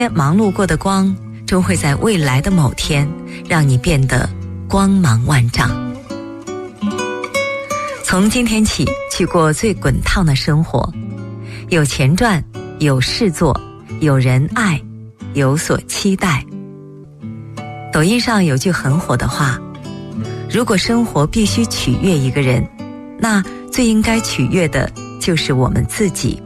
忙碌过的光，终会在未来的某天让你变得光芒万丈。从今天起，去过最滚烫的生活，有钱赚，有事做，有人爱，有所期待。抖音上有句很火的话，如果生活必须取悦一个人，那最应该取悦的就是我们自己。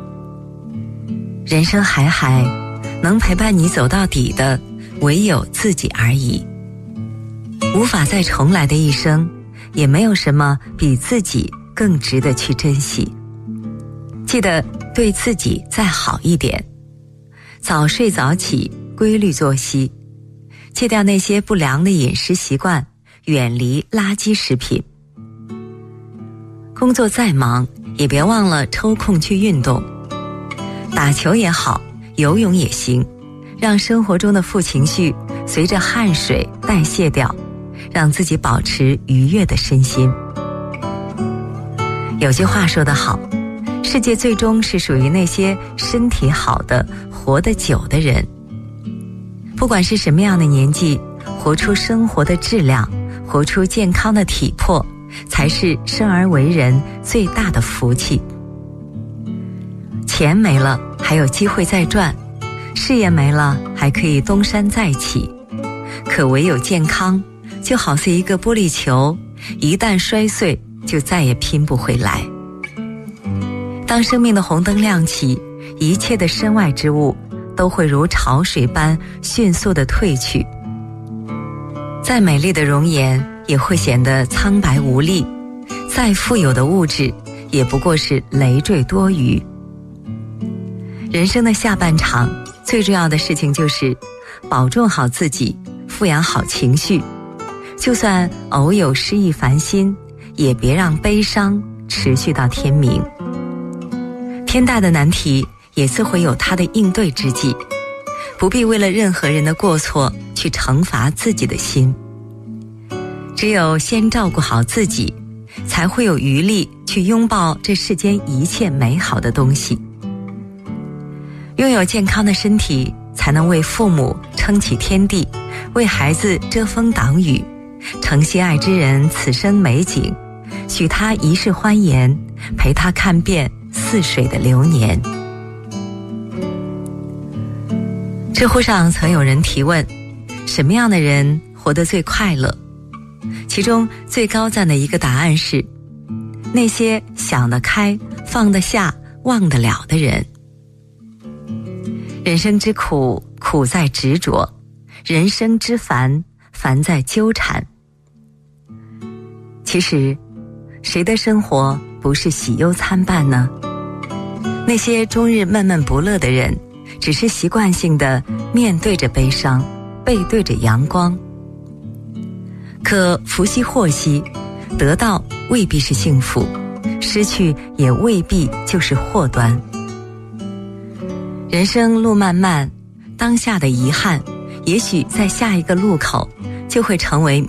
人生海海，能陪伴你走到底的唯有自己而已。无法再重来的一生，也没有什么比自己更值得去珍惜。记得对自己再好一点，早睡早起，规律作息，戒掉那些不良的饮食习惯，远离垃圾食品。工作再忙，也别忘了抽空去运动，打球也好，游泳也行，让生活中的负情绪随着汗水代谢掉，让自己保持愉悦的身心。有句话说得好，世界最终是属于那些身体好的、活得久的人。不管是什么样的年纪，活出生活的质量，活出健康的体魄，才是生而为人最大的福气。钱没了，还有机会再赚；事业没了，还可以东山再起。可唯有健康，就好似一个玻璃球，一旦摔碎，就再也拼不回来。当生命的红灯亮起，一切的身外之物都会如潮水般迅速地退去。再美丽的容颜也会显得苍白无力，再富有的物质也不过是累赘多余。人生的下半场，最重要的事情就是保重好自己，富养好情绪。就算偶有失意烦心，也别让悲伤持续到天明。天大的难题也自会有它的应对之计，不必为了任何人的过错去惩罚自己的心。只有先照顾好自己，才会有余力去拥抱这世间一切美好的东西。拥有健康的身体，才能为父母撑起天地，为孩子遮风挡雨，承心爱之人此生美景，许他一世欢颜，陪他看遍似水的流年。知乎上曾有人提问，什么样的人活得最快乐？其中最高赞的一个答案是，那些想得开、放得下、忘得了的人。人生之苦，苦在执着；人生之烦，烦在纠缠。其实，谁的生活不是喜忧参半呢？那些终日闷闷不乐的人，只是习惯性的面对着悲伤，背对着阳光。可福兮祸兮，得到未必是幸福，失去也未必就是祸端。人生路漫漫，当下的遗憾，也许在下一个路口就会成为